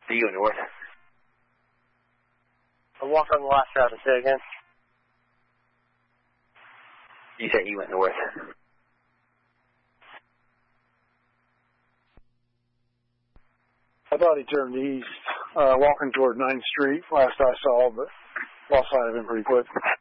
You went north. I walked on the last side. Say again. You said he went north. I thought he turned east, walking toward 9th Street last I saw, but lost sight of him pretty quick.